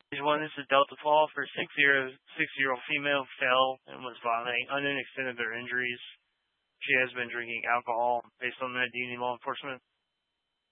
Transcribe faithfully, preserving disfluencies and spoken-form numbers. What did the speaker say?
One is a Delta call for six-year-old female fell and was vomiting. Unknown extent of their injuries. She has been drinking alcohol. Based on that, do you need law enforcement?